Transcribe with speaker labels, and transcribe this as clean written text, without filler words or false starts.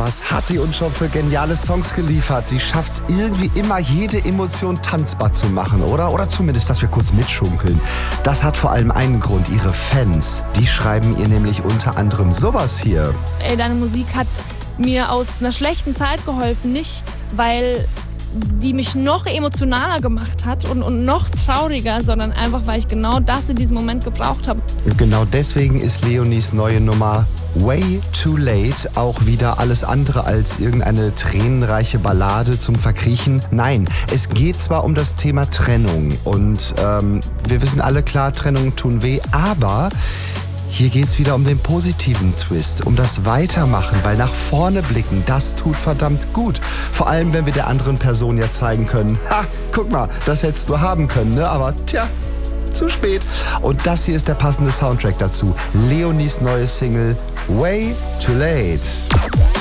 Speaker 1: Was hat die uns schon für geniale Songs geliefert? Sie schafft es irgendwie immer, jede Emotion tanzbar zu machen, oder? Oder zumindest, dass wir kurz mitschunkeln. Das hat vor allem einen Grund. Ihre Fans, die schreiben ihr nämlich unter anderem sowas hier.
Speaker 2: Ey, deine Musik hat mir aus einer schlechten Zeit geholfen. Nicht, weil die mich noch emotionaler gemacht hat und noch trauriger, sondern einfach, weil ich genau das in diesem Moment gebraucht habe.
Speaker 1: Genau deswegen ist Leonies neue Nummer Way Too Late auch wieder alles andere als irgendeine tränenreiche Ballade zum Verkriechen. Nein, es geht zwar um das Thema Trennung und wir wissen alle klar, Trennungen tun weh, aber hier geht's wieder um den positiven Twist, um das Weitermachen, weil nach vorne blicken, das tut verdammt gut. Vor allem, wenn wir der anderen Person ja zeigen können, ha, guck mal, das hättest du haben können, ne? Aber tja, zu spät. Und das hier ist der passende Soundtrack dazu. Leonies neue Single Way Too Late.